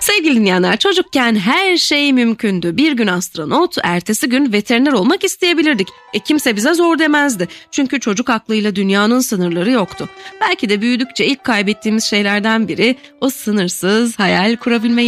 Sevgili dinleyenler, çocukken her şey mümkündü. Bir gün astronot, ertesi gün veteriner olmak isteyebilirdik. Kimse bize zor demezdi. Çünkü çocuk aklıyla dünyanın sınırları yoktu. Belki de büyüdükçe ilk kaybettiğimiz şeylerden biri o sınırsız hayal kurabilme